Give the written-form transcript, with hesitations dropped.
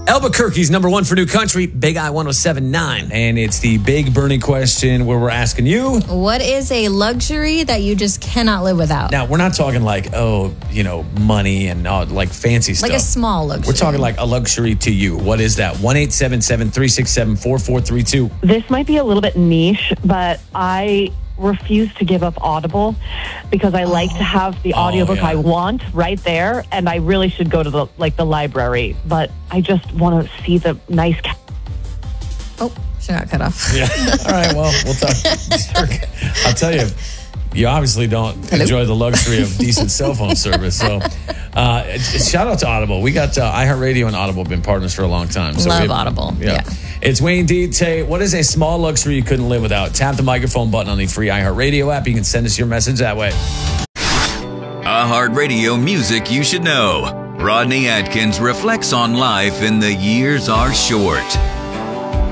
Albuquerque's number one for new country, Big I 107.9. And it's the big burning question where we're asking you. What is a luxury that you just cannot live without? Now, we're not talking like, money and like fancy stuff. Like a small luxury. We're talking like a luxury to you. What is that? 1-877-367-4432. This might be a little bit niche, but I refuse to give up Audible because I like to have the audiobook I want right there, and I really should go to the library, but I just want to see the nice she got cut off. Yeah. All right, well, we'll talk. I'll tell you, you obviously don't enjoy the luxury of decent cell phone service. So shout out to Audible. We got iHeartRadio and Audible have been partners for a long time. So Love Audible. Yeah. It's Wayne D. Tay. What is a small luxury you couldn't live without? Tap the microphone button on the free iHeartRadio app. You can send us your message that way. iHeartRadio music you should know. Rodney Atkins reflects on life in The Years Are Short.